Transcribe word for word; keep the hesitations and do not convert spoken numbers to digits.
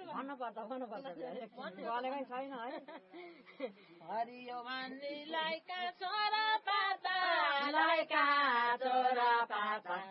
भन्नुपर्छ भन्नुपर्छ बोलेकै छैन है हरियो मान्नीलाई का छोरा पाता लाइका छोरा पाता